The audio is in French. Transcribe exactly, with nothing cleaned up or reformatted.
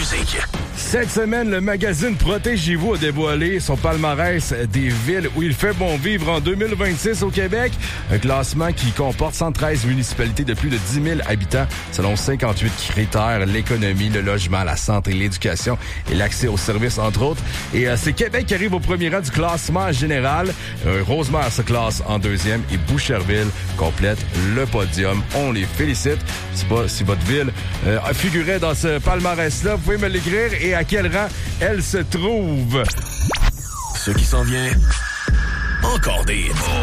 musique. Cette semaine, le magazine Protégez-vous a dévoilé son palmarès des villes où il fait bon vivre en deux mille vingt-six au Québec. Un classement qui comporte cent treize municipalités de plus de dix mille habitants selon cinquante-huit critères, l'économie, le logement, la santé, l'éducation et l'accès aux services, entre autres. Et euh, c'est Québec qui arrive au premier rang du classement général. Euh, Rosemère se classe en deuxième et Boucherville complète le podium. On les félicite. Je sais pas si votre ville euh, figurait dans ce palmarès-là. Vous pouvez me l'écrire et à quel rang elle se trouve. Ce qui s'en vient, encore des...